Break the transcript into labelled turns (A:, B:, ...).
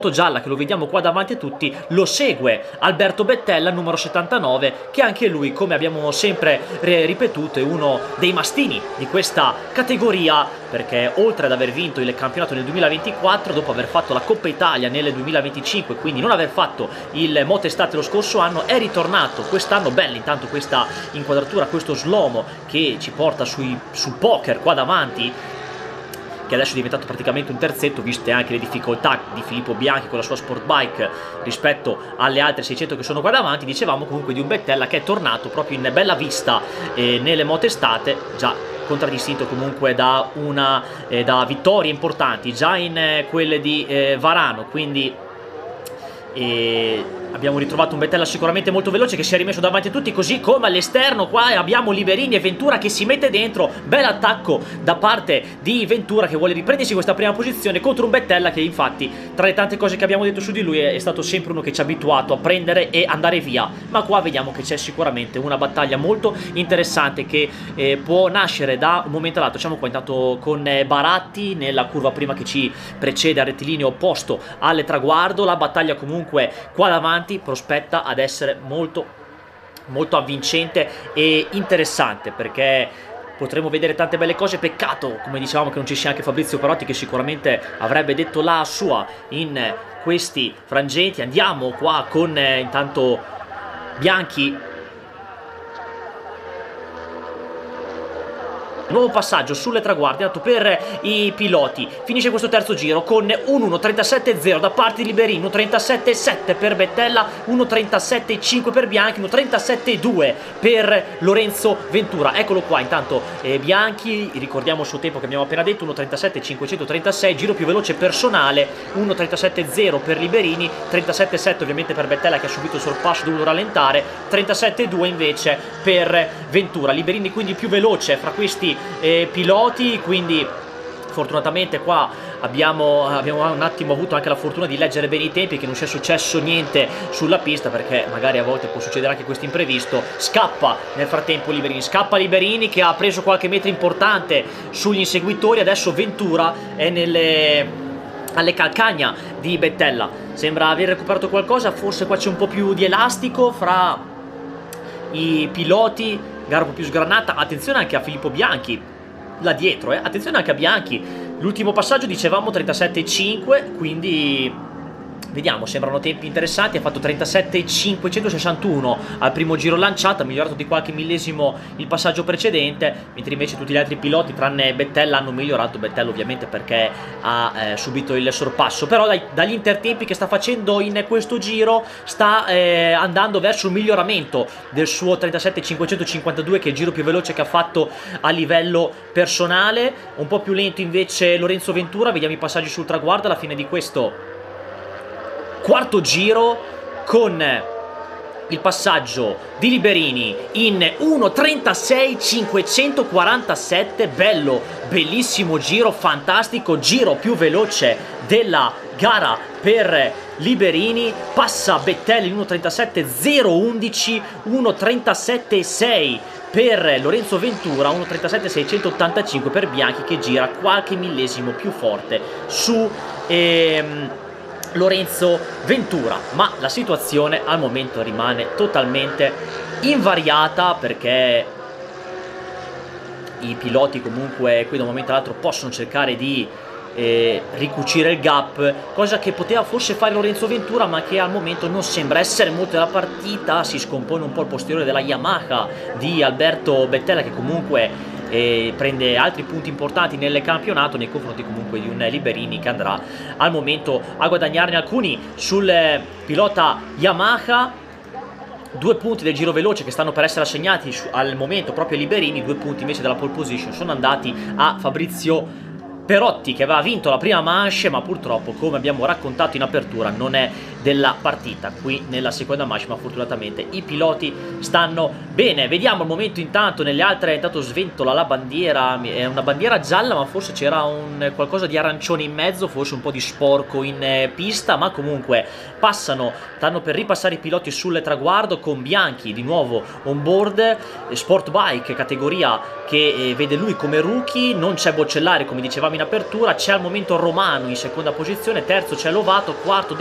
A: gialla che lo vediamo qua davanti a tutti, lo segue Alberto Bettella, numero 79, che anche lui, come abbiamo sempre ripetuto, è uno dei mastini di questa categoria, perché oltre ad aver vinto il campionato nel 2024, dopo aver fatto la Coppa Italia nel 2025, quindi non aver fatto il Moto Estate lo scorso anno, è ritornato quest'anno. Bella intanto questa inquadratura, questo slow-mo che ci porta sul poker qua davanti, che adesso è diventato praticamente un terzetto, viste anche le difficoltà di Filippo Bianchi con la sua sport bike rispetto alle altre 600 che sono qua davanti. Dicevamo comunque di un Bettella che è tornato proprio in bella vista nelle moto estate, già contraddistinto comunque da vittorie importanti già in quelle di Varano, quindi abbiamo ritrovato un Bettella sicuramente molto veloce che si è rimesso davanti a tutti, così come all'esterno qua abbiamo Liberini e Ventura che si mette dentro. Bel attacco da parte di Ventura che vuole riprendersi questa prima posizione contro un Bettella che infatti, tra le tante cose che abbiamo detto su di lui, è stato sempre uno che ci ha abituato a prendere e andare via, ma qua vediamo che c'è sicuramente una battaglia molto interessante che può nascere da un momento all'altro. Facciamo qua intanto con Baratti nella curva prima che ci precede al rettilineo opposto al traguardo. La battaglia comunque qua davanti prospetta ad essere molto avvincente e interessante, perché potremo vedere tante belle cose. Peccato, come dicevamo, che non ci sia anche Fabrizio Perotti, che sicuramente avrebbe detto la sua in questi frangenti. Andiamo qua con intanto Bianchi. Nuovo passaggio sulle traguardi dato per i piloti. Finisce questo terzo giro con un 1.37.0 da parte di Liberini, 1.37.7 per Bettella, 1.37.5 per Bianchi, 1.37.2 per Lorenzo Ventura. Eccolo qua intanto Bianchi, ricordiamo il suo tempo che abbiamo appena detto, 1.37.536, giro più veloce personale, 1.37.0 per Liberini, 37.7 ovviamente per Bettella che ha subito il sorpasso, dovuto rallentare, 37.2 invece per Ventura. Liberini quindi più veloce fra questi piloti, quindi fortunatamente qua abbiamo un attimo avuto anche la fortuna di leggere bene i tempi, che non sia successo niente sulla pista, perché magari a volte può succedere anche questo imprevisto. Scappa nel frattempo Liberini, che ha preso qualche metro importante sugli inseguitori. Adesso Ventura è alle calcagna di Bettella, sembra aver recuperato qualcosa, forse qua c'è un po' più di elastico fra i piloti, gara un po' più sgranata. Attenzione anche a Filippo Bianchi là dietro, attenzione anche a Bianchi. L'ultimo passaggio dicevamo 37.5, quindi vediamo, sembrano tempi interessanti. Ha fatto 37.561 al primo giro lanciato, ha migliorato di qualche millesimo il passaggio precedente, mentre invece tutti gli altri piloti tranne Bettella hanno migliorato. Bettella ovviamente perché ha subito il sorpasso, però dagli intertempi che sta facendo in questo giro sta andando verso un miglioramento del suo 37.552, che è il giro più veloce che ha fatto a livello personale. Un po' più lento invece Lorenzo Ventura. Vediamo i passaggi sul traguardo alla fine di questo quarto giro, con il passaggio di Liberini in 1.36.547. bellissimo giro, fantastico, giro più veloce della gara per Liberini. Passa Bettella in 1.37.011, 1.37.6 per Lorenzo Ventura, 1.37.685 per Bianchi, che gira qualche millesimo più forte su Lorenzo Ventura. Ma la situazione al momento rimane totalmente invariata, perché i piloti comunque qui da un momento all'altro possono cercare di ricucire il gap, cosa che poteva forse fare Lorenzo Ventura, ma che al momento non sembra essere molto della partita. Si scompone un po' il posteriore della Yamaha di Alberto Bettella, che comunque prende altri punti importanti nel campionato nei confronti comunque di un Liberini che andrà al momento a guadagnarne alcuni sul pilota Yamaha. 2 punti del giro veloce che stanno per essere assegnati al momento proprio ai Liberini, 2 punti invece della pole position sono andati a Fabrizio Perotti, che aveva vinto la prima manche, ma purtroppo, come abbiamo raccontato in apertura, non è della partita qui nella seconda manche, ma fortunatamente i piloti stanno bene. Vediamo al momento intanto nelle altre, intanto sventola la bandiera, è una bandiera gialla, ma forse c'era qualcosa di arancione in mezzo, forse un po' di sporco in pista, ma comunque passano, stanno per ripassare i piloti sul traguardo, con Bianchi di nuovo on board, sport bike categoria che vede lui come rookie. Non c'è Boccellari, come dicevamo in in apertura, c'è al momento Romano in seconda posizione, terzo c'è Lovato, quarto